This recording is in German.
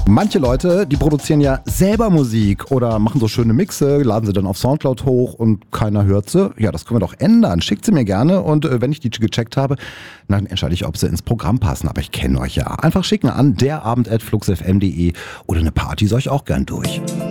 Manche Leute, die produzieren ja selber Musik oder machen so schöne Mixe, laden sie dann auf Soundcloud hoch und keiner hört sie. Ja, das können wir doch ändern. Schickt sie mir gerne und wenn ich die gecheckt habe, dann entscheide ich, ob sie ins Programm passen. Aber ich kenne euch ja. Einfach schicken an derabend@fluxfm.de oder eine Party soll ich auch gern durch.